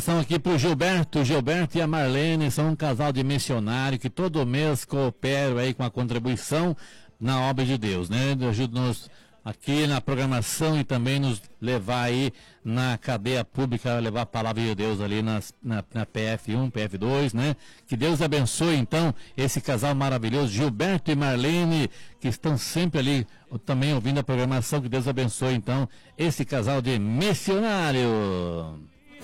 São aqui para o Gilberto e a Marlene, são um casal de missionário que todo mês cooperam aí com a contribuição na obra de Deus, né? Ajuda-nos aqui na programação e também nos levar aí na cadeia pública, levar a palavra de Deus ali na PF1, PF2, né? Que Deus abençoe então esse casal maravilhoso, Gilberto e Marlene, que estão sempre ali também ouvindo a programação. Que Deus abençoe então esse casal de missionário.